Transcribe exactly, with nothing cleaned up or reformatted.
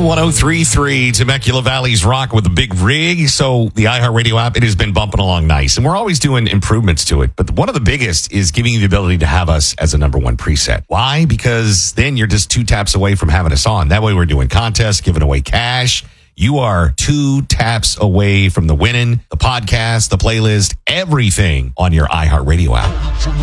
one oh three point three Temecula Valley's Rock with the big rig. So the iHeartRadio app, it has been bumping along nice. And we're always doing improvements to it. But one of the biggest is giving you the ability to have us as a number one preset. Why? Because then you're just two taps away from having us on. That way we're doing contests, giving away cash. You are two taps away from the winning, the podcast, the playlist, everything on your iHeartRadio app.